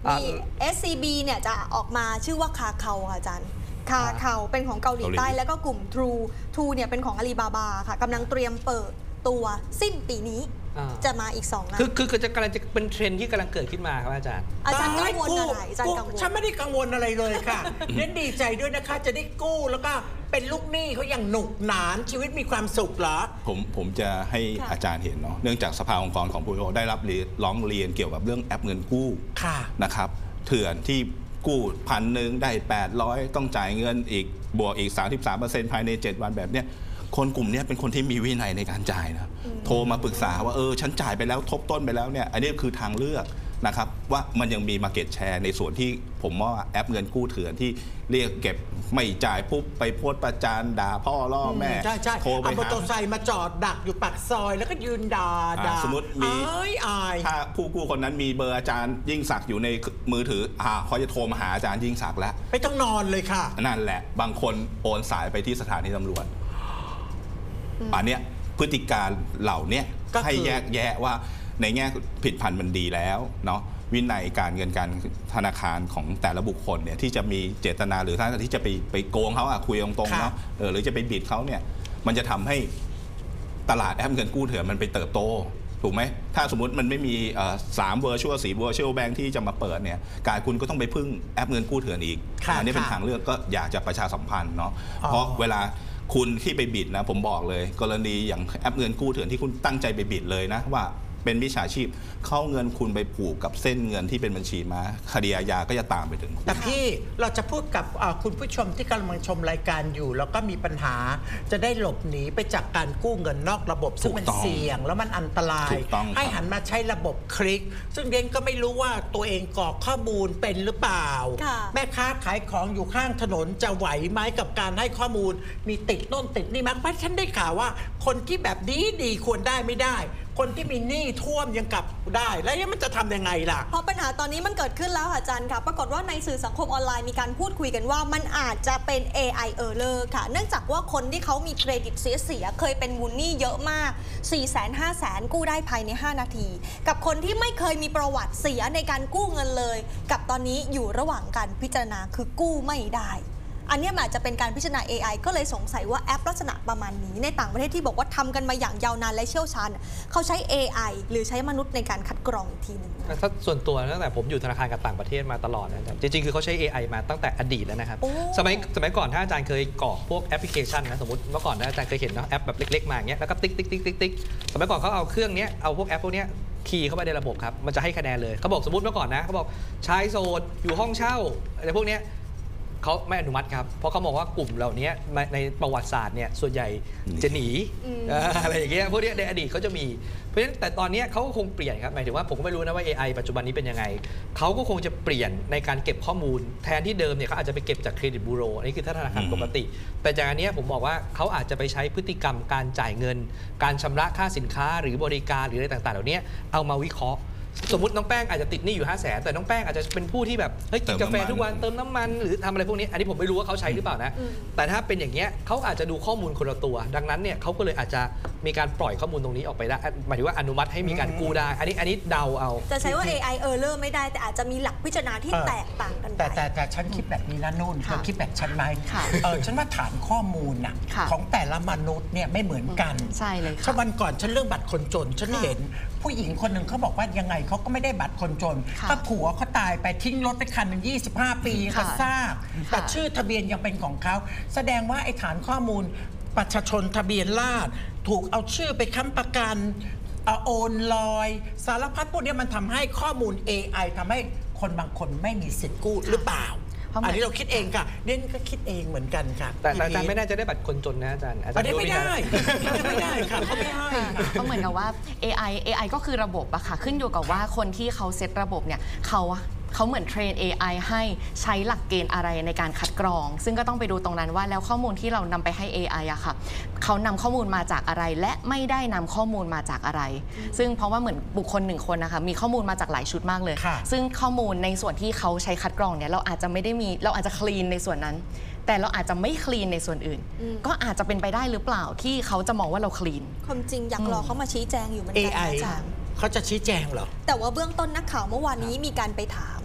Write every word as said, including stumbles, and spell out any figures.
มี เอส ซี บี เนี่ยจะออกมาชื่อว่าคาเคาค่ะอาจารย์คาเคาเป็นของเกาหลีใต้แล้วก็กลุ่ม True True เนี่ยเป็นของอาลีบาบาค่ะกำลังเตรียมเปิดตัวสิ้นปีนี้จะมาอีกสองนะคือคือคือจะกำลังจะเป็นเทรนด์ที่กำลังเกิดขึ้นมาครับอาจารย์อาจารย์กังวลอะไรอาจารย์กังวลฉันไม่ได้กังวลอะไรเลยค่ะเน้นดีใจด้วยนะคะจะได้กู้แล้วก็เป็นลูกหนี้เขาอย่างหนุกหนานชีวิตมีความสุขเหรอผมผมจะให้อาจารย์เห็นเนาะเนื่องจากสภาองค์กรของผู้บริโภคได้รับร้องเรียนเกี่ยวกับเรื่องแอปเงินกู้นะครับเถื่อนที่กู้พันหนึ่งได้แปดร้อยต้องจ่ายเงินอีกบวกอีก สามสิบสามเปอร์เซ็นต์ ภายในเจ็ดวันแบบเนี้ยคนกลุ่มนี้เป็นคนที่มีวินัยในการจ่ายนะโทรมาปรึกษาว่าเออฉันจ่ายไปแล้วทบต้นไปแล้วเนี่ยอันนี้คือทางเลือกนะครับว่ามันยังมี market share ในส่วนที่ผมว่าแอปเงินกู้เถื่อนที่เรียกเก็บไม่จ่ายปุ๊บไปโพสต์ประจานด่าพ่อล่อแม่ใช่ใช่โทรไปหามอเตอร์ไซค์มาจอดดักอยู่ปากซอยแล้วก็ยืนด่าด่าสมมติมีถ้าผู้กู้คนนั้นมีเบอร์อาจารย์ยิ่งศักดิ์อยู่ในมือถืออ่าเขาจะโทรมาหาอาจารย์ยิ่งศักดิ์แล้วไม่ต้องนอนเลยค่ะนั่นแหละบางคนโอนสายไปที่สถานีตำรวจอันเนี้ยพฤติการเหล่านี้ให้แยกแยะว่าในแง่ผิดพันธุ์มันดีแล้วเนาะวินัยการเงินการธนาคารของแต่ละบุคคลเนี่ยที่จะมีเจตนาหรือถ้าที่จะไปไปโกงเขาอะคุยตรงๆเนาะเออหรือจะไปบิดเขาเนี่ยมันจะทำให้ตลาดแอปเงินกู้เถื่อนมันไปเติบโตถูกไหมถ้าสมมติมันไม่มีสามเวอร์ชวลสี่เวอร์ชวลแบงค์ที่จะมาเปิดเนี่ยการคุณก็ต้องไปพึ่งแอปเงินกู้เถื่อนอีกอันนี้เป็นทางเลือกก็อยากจะประชาสัมพันธ์เนาะเพราะเวลาคุณที่ไปบิดนะผมบอกเลยกรณีอย่างแอปเงินกู้เถื่อนที่คุณตั้งใจไปบิดเลยนะว่าเป็นมิจฉาชีพเข้าเงินคุณไปผูกกับเส้นเงินที่เป็นบัญชีม้าคดีอาญาก็จะตามไปถึงแต่พี่เราจะพูดกับคุณผู้ชมที่กำลังชมรายการอยู่แล้วก็มีปัญหาจะได้หลบหนีไปจากการกู้เงินนอกระบบซึ่งมันเสี่ยงแล้วมันอันตรายให้หันมาใช้ระบบคลิกซึ่งเดนก็ไม่รู้ว่าตัวเองกรอกข้อมูลเป็นหรือเปล่าแม่ค้าขายของอยู่ข้างถนนจะไหวไหมกับการให้ข้อมูลมีติดโน่นติดนี่มั้ยเพราะฉันได้ข่าวว่าคนที่แบบนี้ดีควรได้ไม่ได้คนที่มีหนี้ท่วมยังกลับได้แล้วยังมันจะทำยังไงล่ะเพราะปัญหาตอนนี้มันเกิดขึ้นแล้วอาจารย์ค่ะปรากฏว่าในสื่อสังคมออนไลน์มีการพูดคุยกันว่ามันอาจจะเป็น เอ ไอ error ค่ะเนื่องจากว่าคนที่เขามีเครดิตเสียๆเคยเป็นมูลหนี้เยอะมาก สี่แสน ห้าแสน กู้ได้ภายในห้านาทีกับคนที่ไม่เคยมีประวัติเสียในการกู้เงินเลยกับตอนนี้อยู่ระหว่างการพิจารณาคือกู้ไม่ได้อันนี้อาจจะเป็นการพิจารณา เอ ไอ ก็เลยสงสัยว่าแอปลักษณะประมาณนี้ในต่างประเทศที่บอกว่าทำกันมาอย่างยาวนานและเชี่ยวชาญเขาใช้ เอ ไอ หรือใช้มนุษย์ในการคัดกรองอีกทีหนึ่งถ้าส่วนตัวตั้งแต่ผมอยู่ธนาคารกับต่างประเทศมาตลอดนะจริงๆคือเขาใช้ เอ ไอ มาตั้งแต่อดีตแล้วนะครับสมัยสมัยก่อนถ้าอาจารย์เคยกรอกพวกแอปพลิเคชันนะสมมติเมื่อก่อนอาจารย์เคยเห็นเนาะแอปแบบเล็กๆมาอย่างเงี้ยแล้วก็ติ๊กติ๊กติ๊กติ๊กติ๊กสมัยก่อนเขาเอาเครื่องนี้เอาพวกแอปพวกนี้คีย์เข้าไปในระบบครับมันจะให้คะแนนเลยเขาบอกสมมติเมื่อก่อนนะเขาบอกชายโสดอยู่ห้องเช่าอะไรพวกนี้เขาไม่อนุมัติครับเพราะเขาบอกว่ากลุ่มเหล่านี้ในประวัติศาสตร์เนี่ยส่วนใหญ่จะหนีอะไรอย่างเงี้ยพวกนี้ในอดีตเขาจะมีเพราะฉะนั้นแต่ตอนนี้เขาก็คงเปลี่ยนครับหมายถึงว่าผมก็ไม่รู้นะว่า เอ ไอ ปัจจุบันนี้เป็นยังไงเขาก็คงจะเปลี่ยนในการเก็บข้อมูลแทนที่เดิมเนี่ยเขาอาจจะไปเก็บจากเครดิตบูโรอันนี้คือธนาคารปกติแต่จากอันนี้ผมบอกว่าเขาอาจจะไปใช้พฤติกรรมการจ่ายเงินการชำระค่าสินค้าหรือบริการหรืออะไรต่างๆเหล่านี้เอามาวิเคราะห์สมมติน้องแป้งอาจจะติดหนี้อยู่ห้าแสนแต่น้องแป้งอาจจะเป็นผู้ที่แบบเฮ้ยกินกาแฟทุกวันเติมน้ำมันหรือทำอะไรพวกนี้อันนี้ผมไม่รู้ว่าเขาใช้หรือเปล่านะแต่ถ้าเป็นอย่างเงี้ยเขาอาจจะดูข้อมูลคนละตัวดังนั้นเนี่ยเขาก็เลยอาจจะมีการปล่อยข้อมูลตรงนี้ออกไปได้หมายถึงว่าอนุมัติให้มีการกู้ได้อันนี้อันนี้เดาเอาจะใช้ว่า เอ ไอ error ไม่ได้แต่อาจจะมีหลักพิจารณาที่แตกต่างกันไปแต่แต่แต่ฉันคิดแบบนี้นะนุ่นเธอคิดแบบฉันไหมเออฉันว่าฐานข้อมูลน่ะของแต่ละมนุษย์เนี่ยไม่เหมือนกันใช่เลยค่ะวันก่อนฉันเรื่องบัตรคนจนฉันเห็นผู้หญิงคนหนึ่งเขาบอกว่ายังไงเขาก็ไม่ได้บัตรคนจนก็ผัวเขาตายไปทิ้งรถไปคันหนึ่งยี่สิบห้าปีก็ทราบแต่ชื่อทะเบียนยังเป็นของเขาแสดงว่าไอ้ฐานข้อมูลประชาชนทะเบียนราษฎร์ถูกเอาชื่อไปค้ำประกันโอนลอยสารพัดพวกนี้มันทำให้ข้อมูล เอ ไอ ทำให้คนบางคนไม่มีสิทธิ์กู้หรือเปล่าอันนี้เราคิดเองค่ะเนี่ยก็คิดเองเหมือนกันค่ะแต่อาจารย์ไม่น่าจะได้บัตรคนจนนะอาจารย์อาจารย์ไม่ได้ไม่ได้ค่ะเขาไม่ให้ก็เหมือนกับว่า เอ ไอ เอ ไอ ก็คือระบบอะค่ะขึ้นอยู่กับว่าคนที่เขาเซตระบบเนี่ยเขาเขาเหมือนเทรน เอ ไอ ให้ใช้หลักเกณฑ์อะไรในการคัดกรองซึ่งก็ต้องไปดูตรงนั้นว่าแล้วข้อมูลที่เรานำไปให้ เอ ไอ อะค่ะเขานำข้อมูลมาจากอะไรและไม่ได้นำข้อมูลมาจากอะไรซึ่งเพราะว่าเหมือนบุคคลหนึ่งคนนะคะมีข้อมูลมาจากหลายชุดมากเลยซึ่งข้อมูลในส่วนที่เขาใช้คัดกรองเนี่ยเราอาจจะไม่ได้มีเราอาจจะคลีนในส่วนนั้นแต่เราอาจจะไม่คลีนในส่วนอื่นก็อาจจะเป็นไปได้หรือเปล่าที่เขาจะมองว่าเราคลีนความจริงอยากรอเขามาชี้แจงอยู่เหมือนกันอาจารย์เขาจะชี้แจงเหรอแต่ว่าเบื้องต้นนักข่าวเมื่อวานนี้มีการไปถาม